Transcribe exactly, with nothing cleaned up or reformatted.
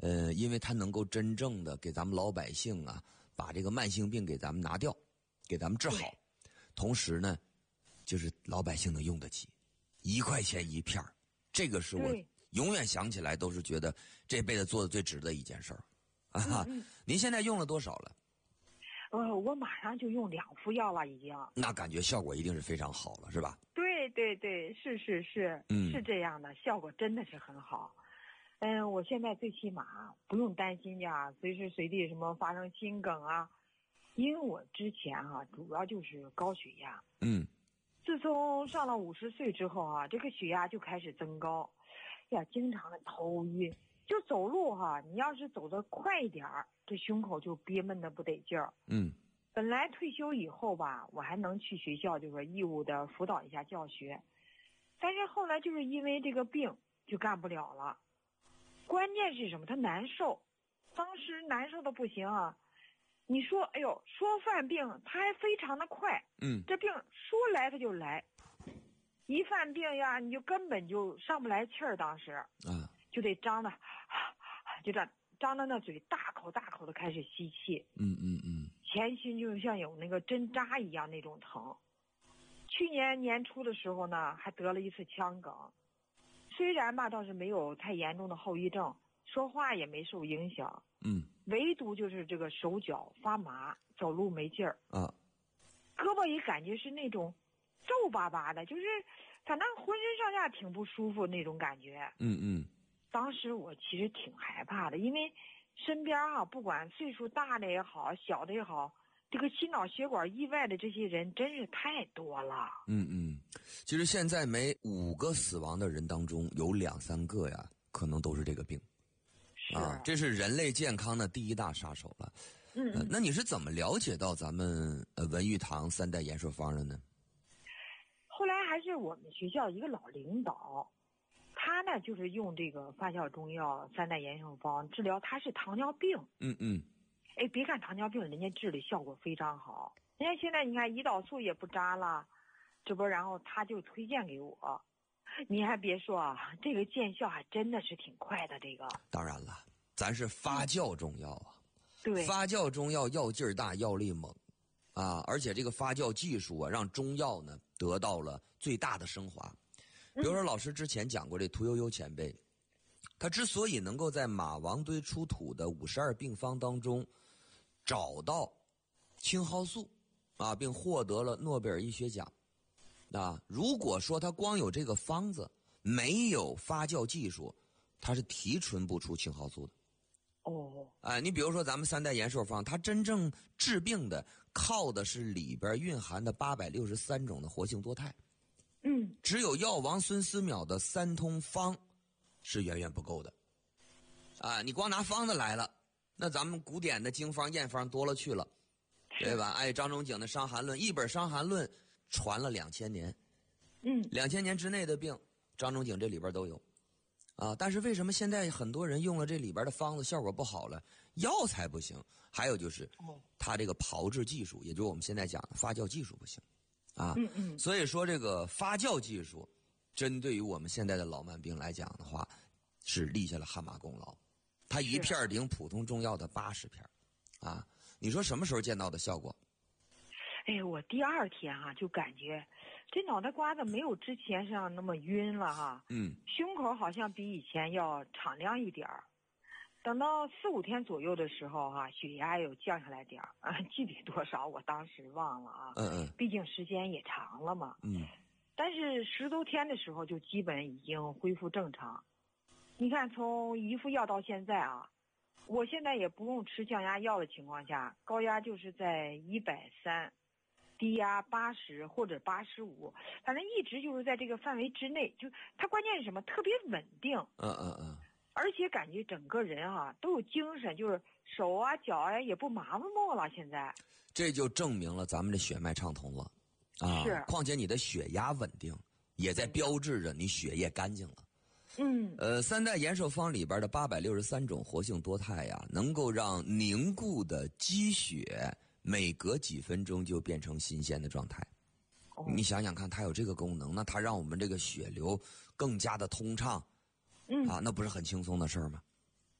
呃，因为它能够真正的给咱们老百姓啊，把这个慢性病给咱们拿掉，给咱们治好。同时呢，就是老百姓能用得起，一块钱一片儿，这个是我永远想起来都是觉得这辈子做的最值的一件事儿。啊，嗯嗯您现在用了多少了？ 呃，我马上就用两副药了，已经。 那感觉效果一定是非常好了，是吧？ 对对对，是是是，嗯，是这样的，效果真的是很好。嗯，我现在最起码不用担心呀，随时随地什么发生心梗啊，因为我之前哈、啊、主要就是高血压。 嗯。 自从上了五十岁之后啊，这个血压就开始增高，呀，经常的头晕，就走路哈、啊，你要是走得快一点儿，这胸口就憋闷的不得劲儿。 嗯。 本来退休以后吧，我还能去学校，就是义务的辅导一下教学，但是后来就是因为这个病就干不了了。关键是什么？他难受，当时难受的不行啊！你说，哎呦，说犯病，他还非常的快， 嗯， 这病说来他就来，一犯病呀，你就根本就上不来气儿，当时啊，就得张的，就这张着那嘴，大口大口的开始吸气， 嗯嗯嗯， 前心就像有那个针扎一样那种疼。去年年初的时候呢，还得了一次腔梗。虽然吧，倒是没有太严重的后遗症，说话也没受影响， 嗯， 唯独就是这个手脚发麻，走路没劲儿啊， 胳膊也感觉是那种皱巴巴的，就是反正浑身上下挺不舒服那种感觉。 嗯嗯， 当时我其实挺害怕的，因为身边啊，不管岁数大的也好，小的也好，这个心脑血管意外的这些人真是太多了。 嗯嗯，其实现在每五个死亡的人当中有两三个呀，可能都是这个病。 是啊，这是人类健康的第一大杀手了。 嗯、呃， 那你是怎么了解到咱们呃文玉堂三代延寿方的呢？ 后来还是我们学校一个老领导，他呢就是用这个发酵中药三代延寿方治疗他是糖尿病。 嗯嗯。 哎，别看糖尿病，人家治理效果非常好。人家现在你看胰岛素也不扎了，这不，然后他就推荐给我。你还别说啊，这个见效还真的是挺快的。这个当然了，咱是发酵中药啊， 嗯、对， 发酵中药药劲儿大，药力猛啊，而且这个发酵技术啊，让中药呢得到了最大的升华。比如说，老师之前讲过，这屠呦呦前辈。他之所以能够在马王堆出土的五十二病方当中找到青蒿素啊，并获得了诺贝尔医学奖啊，如果说他光有这个方子，没有发酵技术，他是提纯不出青蒿素的。 哦， 哎，你比如说咱们三代延寿方，它真正治病的靠的是里边蕴含的八百六十三种的活性多肽。 嗯， 只有药王孙思邈的三通方是远远不够的，啊，你光拿方子来了，那咱们古典的经方验方多了去了，对吧？哎，张仲景的《伤寒论》，一本《伤寒论》传了两千年， 嗯， 两千年之内的病，张仲景这里边都有，啊，但是为什么现在很多人用了这里边的方子效果不好了？药材不行，还有就是它这个炮制技术，也就是我们现在讲的发酵技术不行，啊， 嗯嗯， 所以说这个发酵技术。针对于我们现在的老慢病来讲的话，是立下了汗马功劳。它一片顶普通中药的八十片，啊，你说什么时候见到的效果？ 哎，我第二天哈、啊、就感觉这脑袋瓜子没有之前上那么晕了哈， 嗯， 胸口好像比以前要敞亮一点儿。等到四五天左右的时候哈、啊，血压有降下来点儿啊，具体多少我当时忘了啊， 嗯嗯， 毕竟时间也长了嘛， 嗯。 但是十多天的时候就基本已经恢复正常。你看从一副药到现在啊，我现在也不用吃降压药的情况下，高压就是在一百三，低压八十或者八十五，反正一直就是在这个范围之内，就它关键是什么？特别稳定。 嗯嗯嗯。 而且感觉整个人啊都有精神，就是手啊脚啊也不麻木了。现在这就证明了咱们这血脉畅通了。啊， 是， 况且你的血压稳定，也在标志着你血液干净了。 嗯， 呃，三代延寿方里边的八百六十三种活性多肽呀，能够让凝固的积血每隔几分钟就变成新鲜的状态。哦、你想想看，它有这个功能，那它让我们这个血流更加的通畅， 嗯， 啊，那不是很轻松的事儿吗？